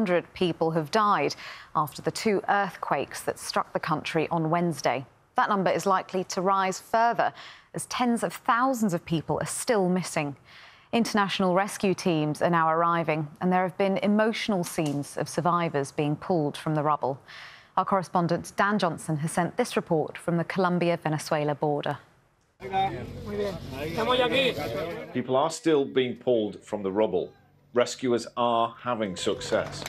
100 people have died after the two earthquakes that struck the country on Wednesday. That number is likely to rise further as tens of thousands of people are still missing. International rescue teams are now arriving, and there have been emotional scenes of survivors being pulled from the rubble. Our correspondent Dan Johnson has sent this report from the Colombia-Venezuela border. People are still being pulled from the rubble. Rescuers are having success.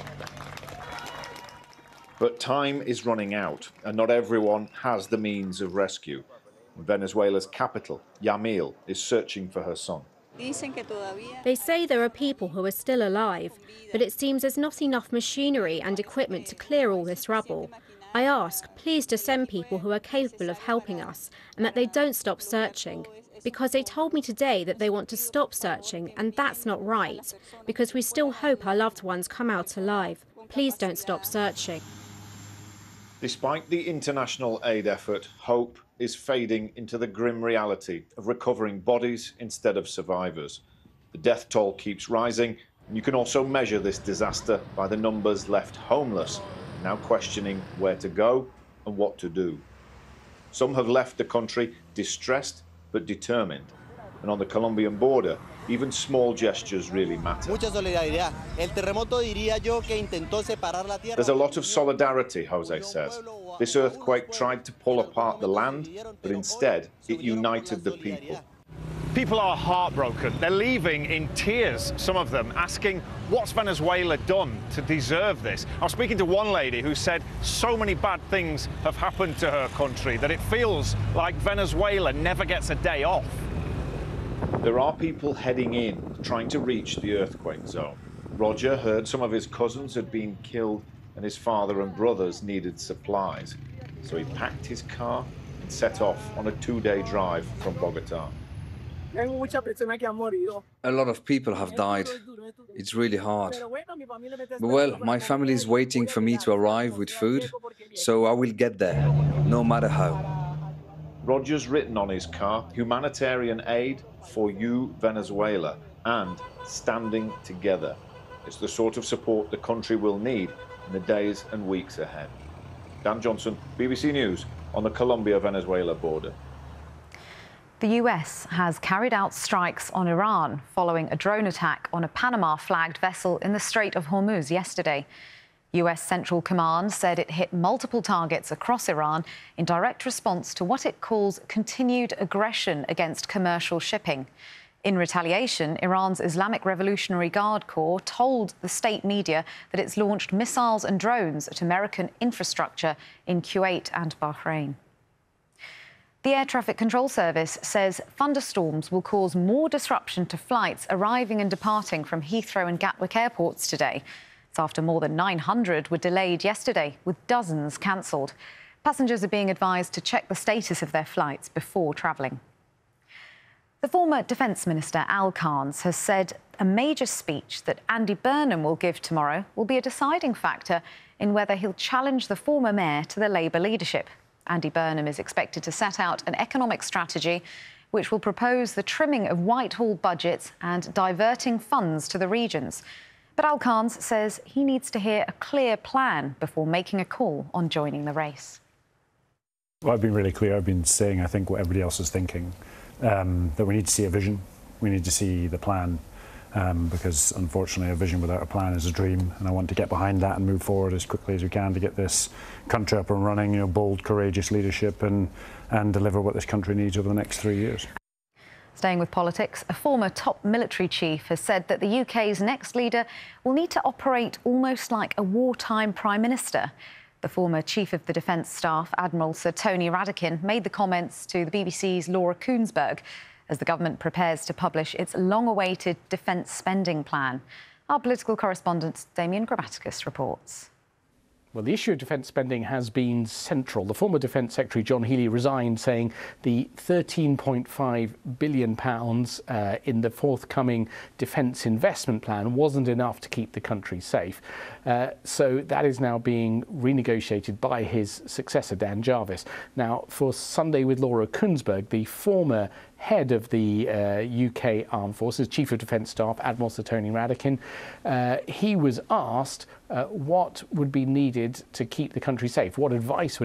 But time is running out, and not everyone has the means of rescue. Venezuela's capital, Yamil, is searching for her son. They say there are people who are still alive, but it seems there's not enough machinery and equipment to clear all this rubble. I ask, please, to send people who are capable of helping us and that they don't stop searching. Because they told me today that they want to stop searching, and that's not right, because we still hope our loved ones come out alive. Please don't stop searching. Despite the international aid effort, hope is fading into the grim reality of recovering bodies instead of survivors. The death toll keeps rising, and you can also measure this disaster by the numbers left homeless, now questioning where to go and what to do. Some have left the country distressed but determined. And on the Colombian border, even small gestures really matter. There's a lot of solidarity, Jose says. This earthquake tried to pull apart the land, but instead it united the people. People are heartbroken. They're leaving in tears, some of them, asking what's Venezuela done to deserve this. I was speaking to one lady who said so many bad things have happened to her country that it feels like Venezuela never gets a day off. There are people heading in, trying to reach the earthquake zone. Roger heard some of his cousins had been killed and his father and brothers needed supplies. So he packed his car and set off on a 2-day drive from Bogota. A lot of people have died. It's really hard. But well, my family is waiting for me to arrive with food, so I will get there, no matter how. Roger's written on his car, humanitarian aid for you, Venezuela, and standing together. It's the sort of support the country will need in the days and weeks ahead. Dan Johnson, BBC News, on the Colombia-Venezuela border. The US has carried out strikes on Iran following a drone attack on a Panama-flagged vessel in the Strait of Hormuz yesterday. US Central Command said it hit multiple targets across Iran in direct response to what it calls continued aggression against commercial shipping. In retaliation, Iran's Islamic Revolutionary Guard Corps told the state media that it's launched missiles and drones at American infrastructure in Kuwait and Bahrain. The Air Traffic Control Service says thunderstorms will cause more disruption to flights arriving and departing from Heathrow and Gatwick airports today. It's after more than 900 were delayed yesterday, with dozens cancelled. Passengers are being advised to check the status of their flights before travelling. The former Defence Minister, Al Carnes, has said a major speech that Andy Burnham will give tomorrow will be a deciding factor in whether he'll challenge the former mayor to the Labour leadership. Andy Burnham is expected to set out an economic strategy which will propose the trimming of Whitehall budgets and diverting funds to the regions. But Al Carnes says he needs to hear a clear plan before making a call on joining the race. Well, I've been really clear. I've been saying, I think, what everybody else is thinking, that we need to see a vision. We need to see the plan, because, unfortunately, a vision without a plan is a dream, and I want to get behind that and move forward as quickly as we can to get this country up and running, bold, courageous leadership and deliver what this country needs over the next 3 years. Staying with politics, a former top military chief has said that the UK's next leader will need to operate almost like a wartime prime minister. The former chief of the Defence Staff, Admiral Sir Tony Radakin, made the comments to the BBC's Laura Kuenssberg as the government prepares to publish its long-awaited defence spending plan. Our political correspondent, Damian Grammaticus, reports. Well, the issue of defence spending has been central. The former Defence Secretary John Healey resigned, saying the £13.5 billion in the forthcoming defence investment plan wasn't enough to keep the country safe. So that is now being renegotiated by his successor, Dan Jarvis. Now, for Sunday with Laura Kuenssberg, the former head of the UK Armed Forces, Chief of Defence Staff, Admiral Sir Tony Radakin. He was asked what would be needed to keep the country safe, what advice